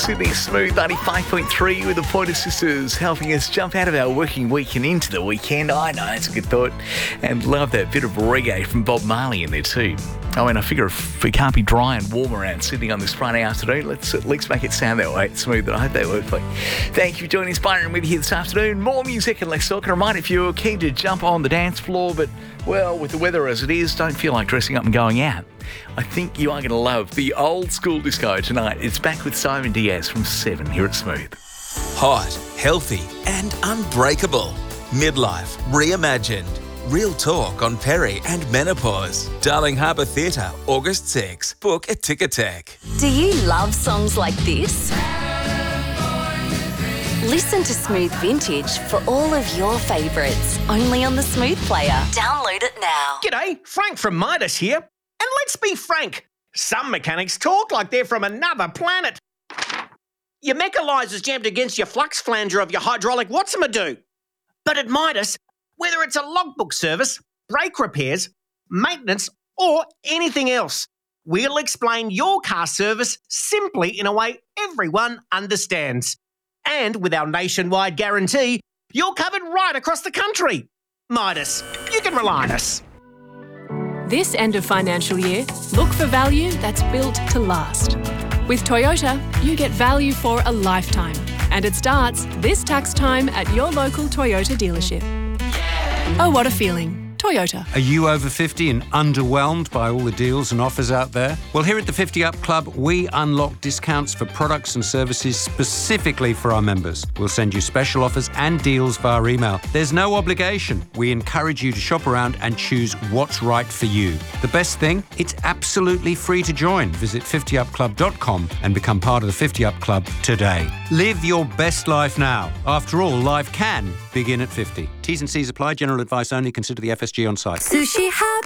Sydney Smooth 95.3 with the Pointer Sisters helping us jump out of our working week and into the weekend. I know, it's a good thought. And love that bit of reggae from Bob Marley in there too. Oh, and I figure if we can't be dry and warm around Sydney on this Friday afternoon, let's at least make it sound that way. It's smooth, and I hope that works for you. Thank you for joining us, Byron, with you here this afternoon. More music and less talk. And a reminder, if you're keen to jump on the dance floor, but, well, with the weather as it is, don't feel like dressing up and going out, I think you are going to love the old school disco tonight. It's back with Simon Diaz from 7 here at Smooth. Hot, healthy and unbreakable. Midlife reimagined. Real talk on peri and menopause. Darling Harbour Theatre, August 6. Book a Ticketek. Do you love songs like this? Listen to Smooth Vintage for all of your favourites, only on the Smooth Player. Download it now. G'day, Frank from Midas here. And let's be frank, some mechanics talk like they're from another planet. Your mechanizer's jammed against your flux flanger of your hydraulic what's-a-ma-do. But at Midas, whether it's a logbook service, brake repairs, maintenance, or anything else, we'll explain your car service simply in a way everyone understands. And with our nationwide guarantee, you're covered right across the country. Midas, you can rely on us. This end of financial year, look for value that's built to last. With Toyota, you get value for a lifetime. And it starts this tax time at your local Toyota dealership. Oh, what a feeling. Toyota. Are you over 50 and underwhelmed by all the deals and offers out there? Well, here at the 50 Up Club, we unlock discounts for products and services specifically for our members. We'll send you special offers and deals via email. There's no obligation. We encourage you to shop around and choose what's right for you. The best thing? It's absolutely free to join. Visit 50upclub.com and become part of the 50 Up Club today. Live your best life now. After all, life can begin at 50. T's and C's apply. General advice only. Consider the FSG on site. Sushi Hut